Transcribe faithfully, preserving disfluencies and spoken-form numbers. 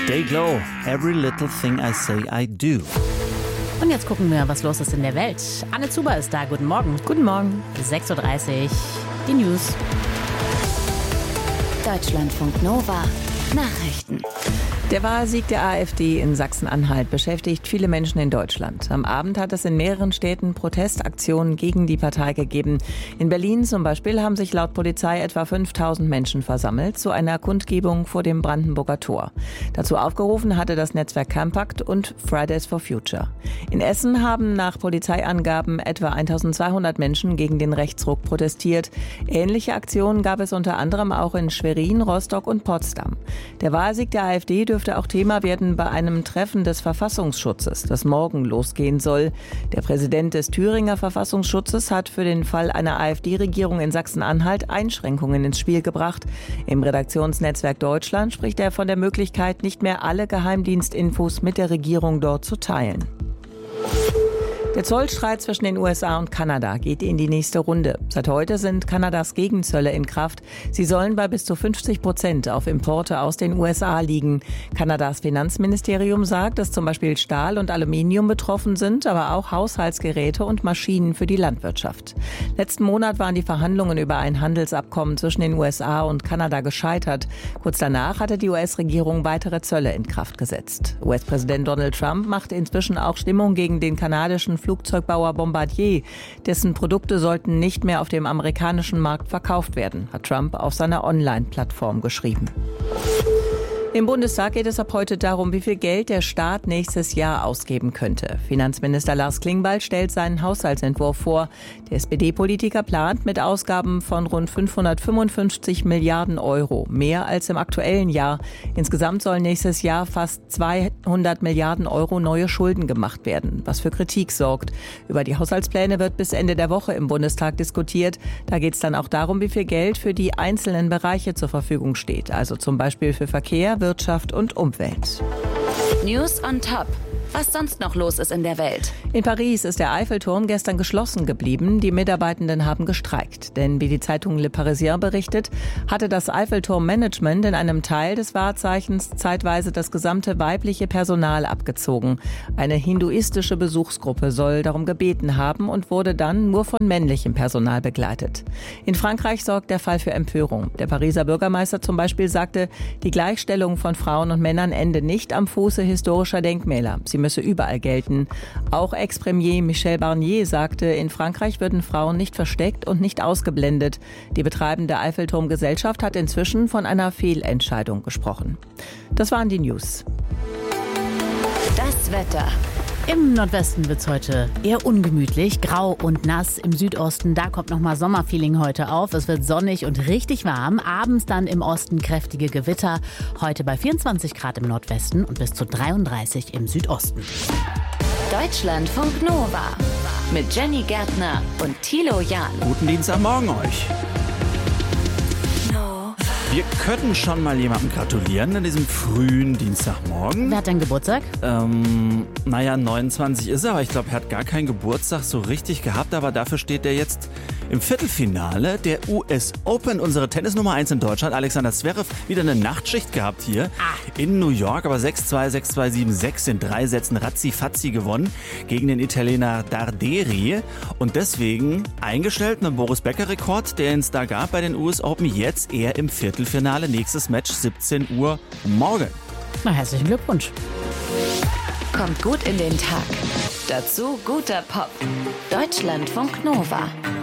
Stay glow, every little thing I say I do. Und jetzt gucken wir, was los ist in der Welt. Anne Zuber ist da. Guten Morgen. Guten Morgen. sechs Uhr dreißig, die News. Deutschlandfunk Nova. Nachrichten. Der Wahlsieg der AfD in Sachsen-Anhalt beschäftigt viele Menschen in Deutschland. Am Abend hat es in mehreren Städten Protestaktionen gegen die Partei gegeben. In Berlin zum Beispiel haben sich laut Polizei etwa fünftausend Menschen versammelt zu einer Kundgebung vor dem Brandenburger Tor. Dazu aufgerufen hatte das Netzwerk Campact und Fridays for Future. In Essen haben nach Polizeiangaben etwa eintausendzweihundert Menschen gegen den Rechtsruck protestiert. Ähnliche Aktionen gab es unter anderem auch in Schwerin, Rostock und Potsdam. Der Wahlsieg der AfD dürfte auch Thema werden bei einem Treffen des Verfassungsschutzes, das morgen losgehen soll. Der Präsident des Thüringer Verfassungsschutzes hat für den Fall einer AfD-Regierung in Sachsen-Anhalt Einschränkungen ins Spiel gebracht. Im Redaktionsnetzwerk Deutschland spricht er von der Möglichkeit, nicht mehr alle Geheimdienstinfos mit der Regierung dort zu teilen. Der Zollstreit zwischen den U S A und Kanada geht in die nächste Runde. Seit heute sind Kanadas Gegenzölle in Kraft. Sie sollen bei bis zu fünfzig Prozent auf Importe aus den U S A liegen. Kanadas Finanzministerium sagt, dass zum Beispiel Stahl und Aluminium betroffen sind, aber auch Haushaltsgeräte und Maschinen für die Landwirtschaft. Letzten Monat waren die Verhandlungen über ein Handelsabkommen zwischen den U S A und Kanada gescheitert. Kurz danach hatte die U S-Regierung weitere Zölle in Kraft gesetzt. U S-Präsident Donald Trump macht inzwischen auch Stimmung gegen den kanadischen Flugzeugbauer Bombardier. Dessen Produkte sollten nicht mehr auf dem amerikanischen Markt verkauft werden, hat Trump auf seiner Online-Plattform geschrieben. Im Bundestag geht es ab heute darum, wie viel Geld der Staat nächstes Jahr ausgeben könnte. Finanzminister Lars Klingbeil stellt seinen Haushaltsentwurf vor. Der S P D-Politiker plant mit Ausgaben von rund fünfhundertfünfundfünfzig Milliarden Euro, mehr als im aktuellen Jahr. Insgesamt sollen nächstes Jahr fast zweihundert Milliarden Euro neue Schulden gemacht werden, was für Kritik sorgt. Über die Haushaltspläne wird bis Ende der Woche im Bundestag diskutiert. Da geht es dann auch darum, wie viel Geld für die einzelnen Bereiche zur Verfügung steht, also zum Beispiel für Verkehr, Wirtschaft und Umwelt. News on top. Was sonst noch los ist in der Welt? In Paris ist der Eiffelturm gestern geschlossen geblieben. Die Mitarbeitenden haben gestreikt. Denn wie die Zeitung Le Parisien berichtet, hatte das Eiffelturm-Management in einem Teil des Wahrzeichens zeitweise das gesamte weibliche Personal abgezogen. Eine hinduistische Besuchsgruppe soll darum gebeten haben und wurde dann nur von männlichem Personal begleitet. In Frankreich sorgt der Fall für Empörung. Der Pariser Bürgermeister zum Beispiel sagte, die Gleichstellung von Frauen und Männern ende nicht am Fuße historischer Denkmäler. Sie müsse überall gelten. Auch Ex-Premier Michel Barnier sagte, in Frankreich würden Frauen nicht versteckt und nicht ausgeblendet. Die betreibende Eiffelturm-Gesellschaft hat inzwischen von einer Fehlentscheidung gesprochen. Das waren die News. Das Wetter. Im Nordwesten wird es heute eher ungemütlich, grau und nass. Im Südosten, da kommt nochmal Sommerfeeling heute auf. Es wird sonnig und richtig warm. Abends dann im Osten kräftige Gewitter. Heute bei vierundzwanzig Grad im Nordwesten und bis zu dreiunddreißig im Südosten. Deutschlandfunk Nova mit Jenny Gärtner und Thilo Jahn. Guten Dienstagmorgen euch. Wir könnten schon mal jemandem gratulieren an diesem frühen Dienstagmorgen. Wer hat denn Geburtstag? Ähm, naja, neunundzwanzig ist er, aber ich glaube, er hat gar keinen Geburtstag so richtig gehabt. Aber dafür steht er jetzt im Viertelfinale der U S Open. Unsere Tennisnummer eins in Deutschland, Alexander Zverev, wieder eine Nachtschicht gehabt hier ah. in New York. Aber sechs zwei, sechs zwei, sieben sechs in drei Sätzen ratzi-fatzi gewonnen gegen den Italiener Darderi. Und deswegen eingestellt einen Boris Becker-Rekord, der es da gab bei den U S Open. Jetzt eher im Viertelfinale. Nächstes Match siebzehn Uhr morgen. Na, herzlichen Glückwunsch. Kommt gut in den Tag. Dazu guter Pop. Deutschlandfunk Nova.